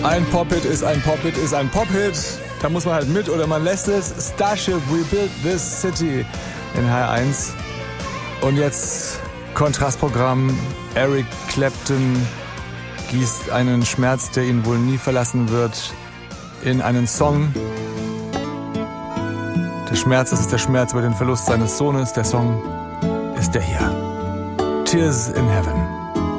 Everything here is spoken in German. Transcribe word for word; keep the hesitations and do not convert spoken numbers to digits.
Ein Pop-Hit ist ein Pop-Hit ist ein Pop-Hit. Da muss man halt mit oder man lässt es. Starship, We Built This City in H eins. Und jetzt Kontrastprogramm. Eric Clapton gießt einen Schmerz, der ihn wohl nie verlassen wird, in einen Song. Der Schmerz, das ist der Schmerz über den Verlust seines Sohnes. Der Song ist der hier. Tears in Heaven.